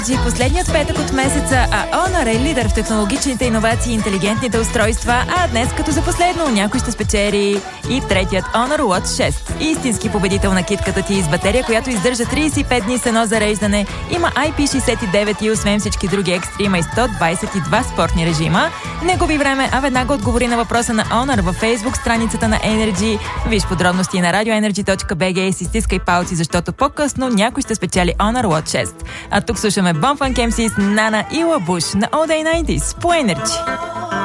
Последният петък от месеца, а Honor е лидер в технологичните иновации и интелигентните устройства, а днес като за последно някой ще спечели и третият Honor Watch 6. Истински победител на китката ти с батерия, която издържа 35 дни с едно зареждане, има IP69 и освен всички други екстри има и 122 спортни режима. Не губи време, а веднага отговори на въпроса на Honor във Facebook страницата на Energy. Виж подробности на radioenergy.bg и си стискай палци, защото по-късно някой ще спечели Honor Watch 6. А тук слушаме Bon Funk MC с Nana и La Bouche на All Day 90s по Energy.